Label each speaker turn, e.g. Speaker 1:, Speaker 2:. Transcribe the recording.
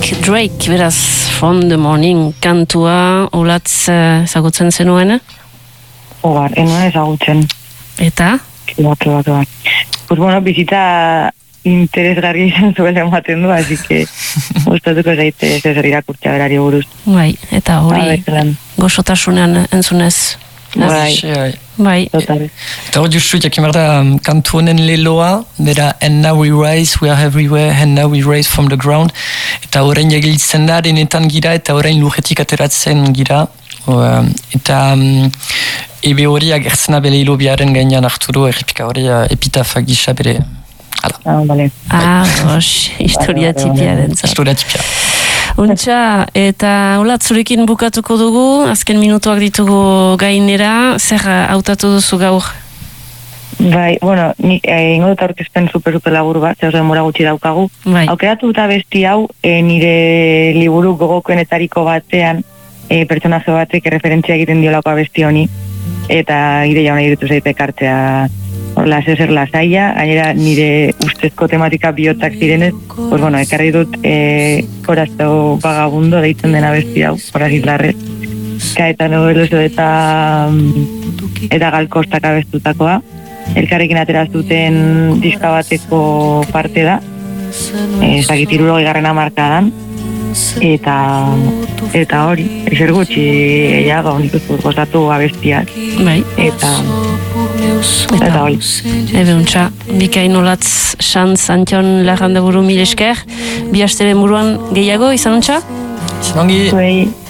Speaker 1: Drake, beraz, From the Morning kantua, olatz ezagutzen zenuen?
Speaker 2: Ogar, enuen ezagutzen.
Speaker 1: Eta?
Speaker 2: Kiba. Pues bueno, bizita interesgarri izan zuela ematen du, así que gustatuko zaite ez irakurtzea berari buruz.
Speaker 1: Bai, eta hori goxotasunean entzunez. Bai.
Speaker 3: Eta hori justu, jakin behar da, kantu honen leloa, bera, and now we rise, we are everywhere, and now we rise from the ground. Eta horrein egiltzen da, denetan gira, eta horrein lurretik ateratzen gira. Eta ebe hori agertzena bele hilobiaren gainean hartu du, errepika hori epitafa gisa bere.
Speaker 2: Vale.
Speaker 1: Historia tipia dentza.
Speaker 3: Historia tipia.
Speaker 1: Untxa, eta olatzurekin bukatuko dugu, azken minutuak ditugu gainera, zer hautatu duzu gaur?
Speaker 2: Bai, bueno, nik ingo dut aurkezpen super labur bat, zehuz denbora gutxi daukagu.
Speaker 1: Bai.
Speaker 2: Aukeratu eta besti hau, nire liburu gogokoenetariko batean, pertsonaje batek referentzia egiten diolako abesti honi, eta ideia hona irutu zaite kartzea horla zer lasaia, gainera nire ustezko tematika bihotzak zirenez, pues bueno, ekarri dut Corazón Vagabundo deitzen dena besti hau, Horaz Hitlarrez, eta noveloso eta galkostak abestutakoa, elkarrekin ateraz duten diska bateko parte da, ezagit 60. hamarkadan, eta hori, ezer gutxi gehiago, nik uste gozatu abestiak.
Speaker 1: Bai.
Speaker 2: Eta hori.
Speaker 1: Ebe untxa, bikain olatz Xantz Antion Larrandaburu mil esker, bi asteren buruan gehiago, izan untxa?
Speaker 3: Izan ongi.